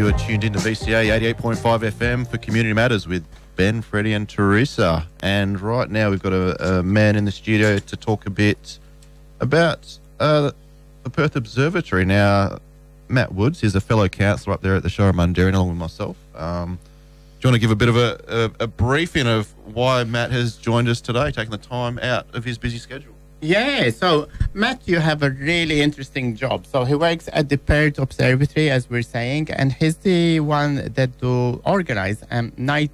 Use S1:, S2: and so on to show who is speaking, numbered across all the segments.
S1: You are tuned into VCA 88.5 FM for Community Matters with Ben, Freddie and Teresa. And right now we've got a man in the studio to talk a bit about the Perth Observatory. Now, Matt Woods is a fellow councillor up there at the Shire of Mundaring along with myself. Do you want to give a bit of a briefing of why Matt has joined us today, taking the time out of his busy schedule?
S2: Yeah, so Matt, you have a really interesting job. So he works at the Perth Observatory, as we're saying, and he's the one that do organize night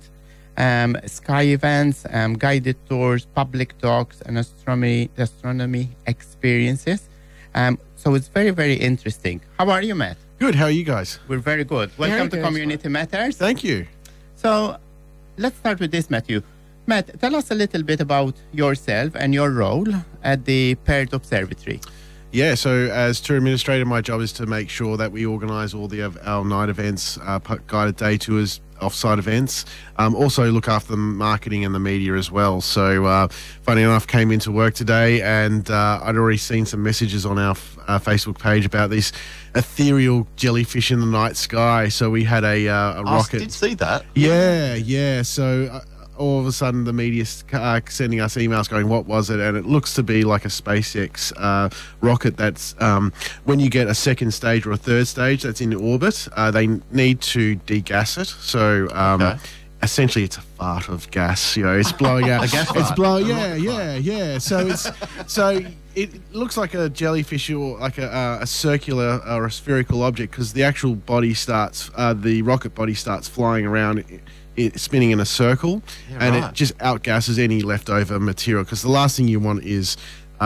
S2: sky events, guided tours, public talks, and astronomy experiences. So it's very, very interesting. How are you, Matt?
S3: Good. How are you guys?
S2: We're very good. Welcome to Community Matters.
S3: Thank you.
S2: So let's start with this, Matthew. Matt, tell us a little bit about yourself and your role at the Perth Observatory.
S3: Yeah, so as tour administrator, my job is to make sure that we organise all our night events, guided day tours, off-site events. Also look after the marketing and the media as well. So funny enough, came into work today and I'd already seen some messages on our Facebook page about this ethereal jellyfish in the night sky. So we had a rocket.
S1: I did see that.
S3: Yeah. So all of a sudden the media's sending us emails going, what was it? And it looks to be like a SpaceX rocket that's, when you get a second stage or a third stage that's in orbit, they need to degas it. So essentially it's a fart of gas, it's blowing out.
S1: A gas
S3: it's
S1: fart.
S3: blowing, yeah. So it looks like a jellyfish or like a circular or a spherical object because the actual body starts, the rocket body starts flying around spinning in a circle, and it just outgasses any leftover material because the last thing you want is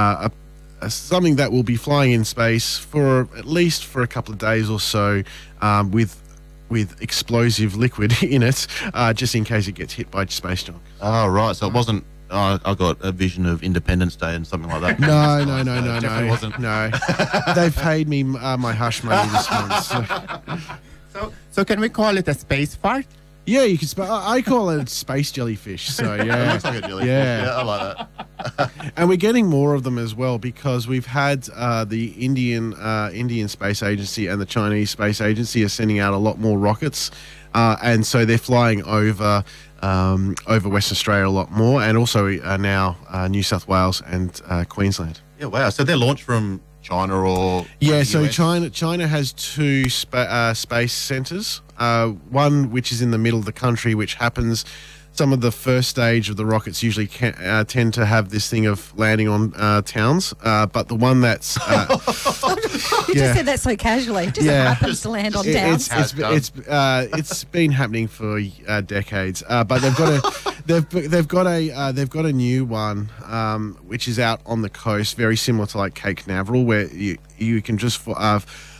S3: something that will be flying in space for at least for a couple of days or so with explosive liquid in it, just in case it gets hit by space junk.
S1: Oh, right. So it wasn't... I got a vision of Independence Day and something like that.
S3: No.
S1: Definitely wasn't.
S3: No. They've paid me my hush money this month.
S2: So can we call it a space fart?
S3: Yeah, you can. I call it space jellyfish. So yeah,
S1: It looks like a jellyfish.
S3: Yeah.
S1: I like that.
S3: And we're getting more of them as well because we've had the Indian Space Agency and the Chinese Space Agency are sending out a lot more rockets, and so they're flying over Western Australia a lot more, and also now New South Wales and Queensland.
S1: Yeah, wow. So they're launched from China or...
S3: Yeah,
S1: the
S3: so
S1: US?
S3: China has two space centres. One which is in the middle of the country, which happens. Some of the first stage of the rockets usually tend to have this thing of landing on towns, but the one that's
S4: You just said that so casually. It just happens to land on towns.
S3: It's been happening for decades, but they've got a new one which is out on the coast, very similar to like Cape Canaveral, where you can just